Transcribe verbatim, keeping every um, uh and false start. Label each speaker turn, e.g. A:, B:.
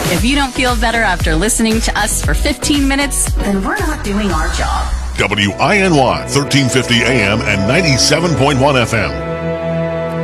A: If you don't feel better after listening to us for fifteen minutes, then we're not doing our job.
B: W I N Y, thirteen fifty A M and ninety-seven point one F M.